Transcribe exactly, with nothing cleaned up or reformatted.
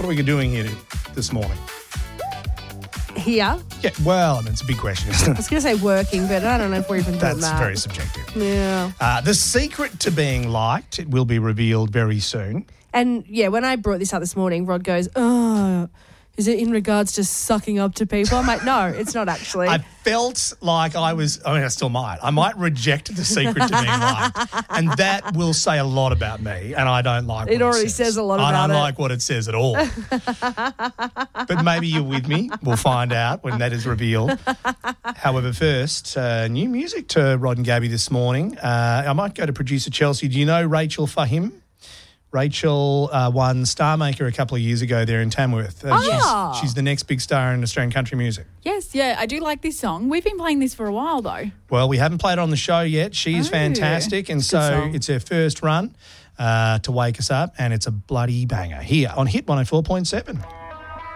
What are we doing here this morning? Here? Yeah, well, I mean, it's a big question, isn't I it? was going to say working, but I don't know if we're even doing That's that. very subjective. Yeah. Uh, the secret to being liked, it will be revealed very soon. And, yeah, when I brought this up this morning, Rod goes, oh, is it in regards to sucking up to people? I'm like, no, it's not actually. I felt like I was, I mean, I still might. I might reject the secret to being liked. And that will say a lot about me, and I don't like what It it already says. says a lot I about don't it. like what it says at all. But maybe you're with me. We'll find out when that is revealed. However, first, uh, new music to Rod and Gabby this morning. Uh, I might go to producer Chelsea. Do you know Rachel Fahim? Rachel uh, won Star Maker a couple of years ago there in Tamworth. Uh, Oh. she's, she's the next big star in Australian country music. Yes, yeah, I do like this song. We've been playing this for a while, though. Well, we haven't played it on the show yet. She's Oh. fantastic, and It's a good so song. it's her first run uh, to wake us up, and it's a bloody banger here on Hit one oh four point seven.